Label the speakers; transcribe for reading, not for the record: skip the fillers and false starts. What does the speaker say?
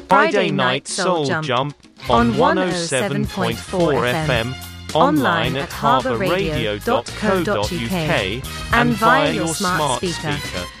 Speaker 1: Friday Night Soul Jump on 107.4 FM, online at harbourradio.co.uk and via your smart speaker.